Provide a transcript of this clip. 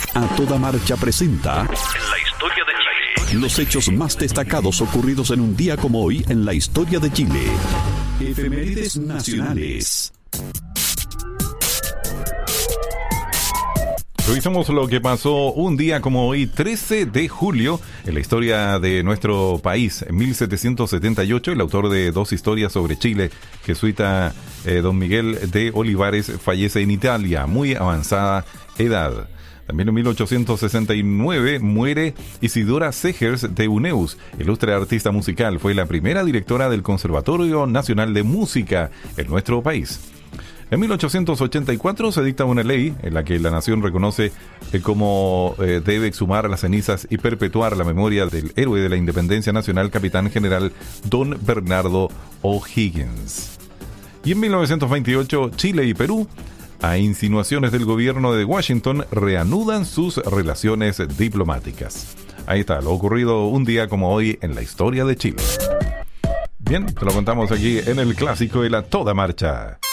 A Toda Marcha presenta En la historia de Chile los hechos más destacados ocurridos en un día como hoy en la historia de Chile. Efemérides nacionales. Revisamos lo que pasó un día como hoy, 13 de julio, en la historia de nuestro país. En 1778, el autor de dos historias sobre Chile, jesuita don Miguel de Olivares, fallece en Italia, muy avanzada edad. También en 1869 muere Isidora Segers de Uneus, ilustre artista musical. Fue la primera directora del Conservatorio Nacional de Música en nuestro país. En 1884 se dicta una ley en la que la nación reconoce cómo debe exhumar las cenizas y perpetuar la memoria del héroe de la independencia nacional, capitán general don Bernardo O'Higgins. Y en 1928, Chile y Perú, a insinuaciones del gobierno de Washington, reanudan sus relaciones diplomáticas. Ahí está, lo ocurrido un día como hoy en la historia de Chile. Bien, te lo contamos aquí en el clásico de la Toda Marcha.